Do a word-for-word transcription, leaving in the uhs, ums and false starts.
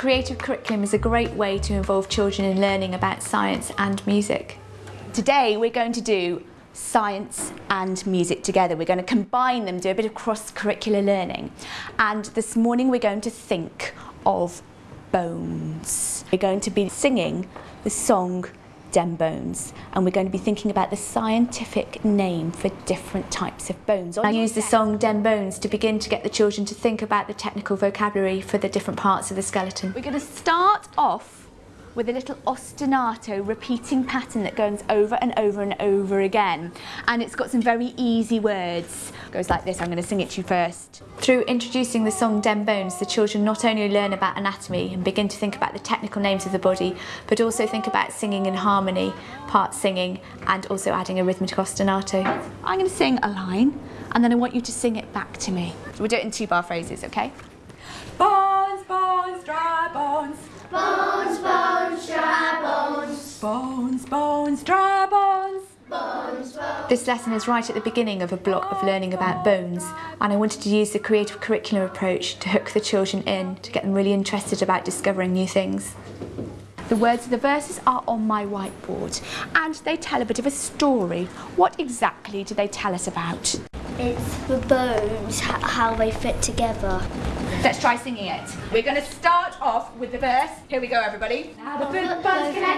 creative curriculum is a great way to involve children in learning about science and music. Today we're going to do science and music together. We're going to combine them, do a bit of cross-curricular learning. And this morning we're going to think of bones. We're going to be singing the song Dem Bones, and we're going to be thinking about the scientific name for different types of bones. I use the song Dem Bones to begin to get the children to think about the technical vocabulary for the different parts of the skeleton. We're going to start off with a little ostinato repeating pattern that goes over and over and over again, and it's got some very easy words. It goes like this. I'm going to sing it to you first. Through introducing the song Dem Bones, the children not only learn about anatomy and begin to think about the technical names of the body, but also think about singing in harmony, part singing, and also adding a rhythmic ostinato. I'm going to sing a line, and then I want you to sing it back to me. We'll do it in two bar phrases, okay? Bones, bones, dry bones. Bones, bones, dry bones. Bones, bones, dry bones. Bones, bones. This lesson is right at the beginning of a block of learning about bones, and I wanted to use the creative curriculum approach to hook the children in, to get them really interested about discovering new things. The words of the verses are on my whiteboard, and they tell a bit of a story. What exactly do they tell us about? It's the bones, h- how they fit together. Let's try singing it. We're going to start off with the verse. Here we go, everybody. Now the bones connect.